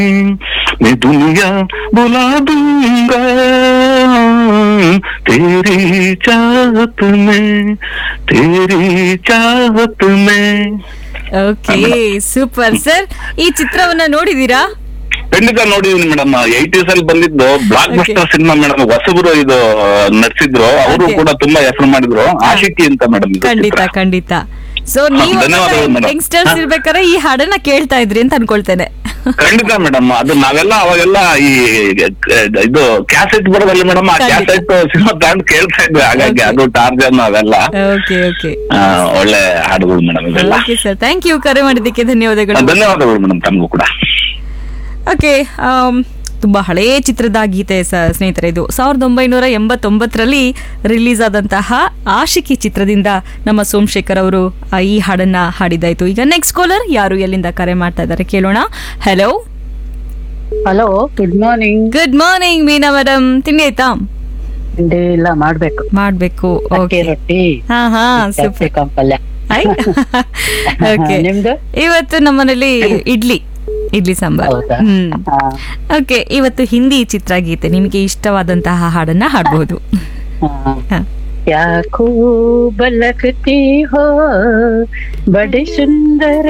मैं दुनिया बुला दूंगा तेरी चाहत में तेरी चाहत में. Okay, super sir. ಈ ಚಿತ್ರವನ್ನ ನೋಡಿದೀರಾ? ಖಂಡಿತ ನೋಡಿದೀನಿ ಮೇಡಮ್. 80s ಅಲ್ಲಿ ಬಂದಿದ್ದು ಬ್ಲಾಕ್ ಬಸ್ಟರ್ ಸಿನಿಮಾ ಮೇಡಮ್. ಹೊಸಬರು ಇದು ನಡ್ಸಿದ್ರು, ಅವರು ಕೂಡ ತುಂಬಾ ಹೆಸರು ಮಾಡಿದ್ರು. ಆಶಿಕಿ ಅಂತ ಮೇಡಮ್. ಖಂಡಿತ ಖಂಡಿತ. ಸೊ ನೀವು ಧನ್ಯವಾದಗಳು madam. ಯಂಗ್ಸ್ಟರ್ಸ್ ಇರ್ಬೇಕಾದ್ರೆ ಈ ಹಾಡನ್ನ ಕೇಳ್ತಾ ಇದ್ರಿ ಅಂತ ಅನ್ಕೊಳ್ತೇನೆ. ಖಂಡಿತ ಮೇಡಮ್. ಅದು ನಾವೆಲ್ಲ ಅವಾಗೆಲ್ಲ ಈ ಇದು ಕ್ಯಾಸೆಟ್ ಬರೋದಲ್ಲ ಮೇಡಮ್. ಆ ಕ್ಯಾಸೆಟ್ ಸಿನಿಮಾ ತಗೊಂಡು ಕೇಳ್ತಾ ಇದ್ವಿ. ಹಾಗಾಗಿ ಅದು ಟಾರ್ಜನ್ ಅವೆಲ್ಲ ಓಕೆ ಓಕೆ ಒಳ್ಳೆ ಹಾಡುಗಳು ಮೇಡಮ್ ಇದೆಲ್ಲ. Okay sir, thank you. ಕರೆ ಮಾಡಿದ್ದಕ್ಕೆ ಧನ್ಯವಾದಗಳು. ಧನ್ಯವಾದಗಳು ಮೇಡಮ್ ತಮಗೂ ಕೂಡ. ಓಕೆ, ತುಂಬಾ ಹಳೆಯ ಚಿತ್ರದ ಗೀತೆ ಸ್ನೇಹಿತರೆ. ಇದು 1989ರಲ್ಲಿ ರಿಲೀಸ್ ಆದಂತಹ ಆಶಿಕಿ ಚಿತ್ರದಿಂದ ನಮ್ಮ ಸೋಮಶೇಖರ್ ಅವರು ಈ ಹಾಡನ್ನ ಹಾಡಿದಾಯ್ತು. ಈಗ ನೆಕ್ಸ್ಟ್ ಕಾಲರ್ ಯಾರು, ಎಲ್ಲಿಂದ ಕರೆ ಮಾಡ್ತಾ ಇದ್ದಾರೆ ಕೇಳೋಣ. Hello hello, good morning. Good morning ಮೀನಾ ಮೇಡಮ್. ತಿಂಡಿ ಆಯ್ತಾ? ತಿಂಡಿ ಇಲ್ಲ, ಮಾಡ್ಬೇಕು. ಓಕೆ, ರೊಟ್ಟಿ, ಹಾ ಸೂಪರ್. ಪಲ್ಯ. ಓಕೆ, ನಿಮ್ದು? ಇವತ್ತು ನಮ್ಮನೇಲಿ ಇಡ್ಲಿ ಸಾಂಬಾರ್. ಹೌದಾ? ಓಕೆ, ಇವತ್ತು ಹಿಂದಿ ಚಿತ್ರಗೀತೆ, ನಿಮಗೆ ಇಷ್ಟವಾದಂತಹ ಹಾಡನ್ನ ಹಾಡಬಹುದು. क्या खूब लगती हो बड़े सुंदर